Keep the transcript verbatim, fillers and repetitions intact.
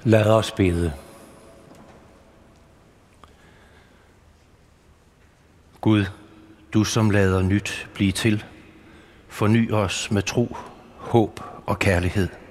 Lad os bede. Gud, du som lader nyt blive til, forny os med tro, håb og kærlighed.